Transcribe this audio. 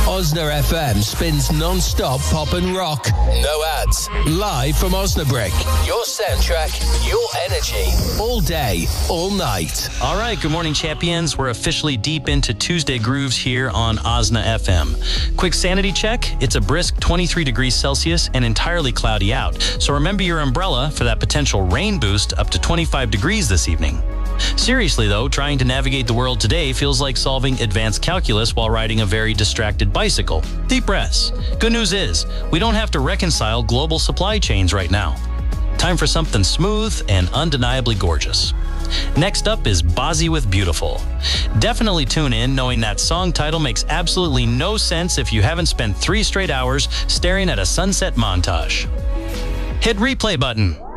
Osna FM spins non-stop pop and rock. No ads. Live from Osnabrück. Your soundtrack, your energy. All day, all night. All right, good morning, champions. We're officially deep into Tuesday grooves here on Osna FM. Quick sanity check. It's a brisk 23 degrees Celsius and entirely cloudy out. So remember your umbrella for that potential rain boost up to 25 degrees this evening. Seriously, though, trying to navigate the world today feels like solving advanced calculus while riding a very distracted bicycle. Deep breaths. Good news is, we don't have to reconcile global supply chains right now. Time for something smooth and undeniably gorgeous. Next up is Bazzi with Beautiful. Definitely tune in knowing that song title makes absolutely no sense if you haven't spent 3 straight hours staring at a sunset montage. Hit replay button.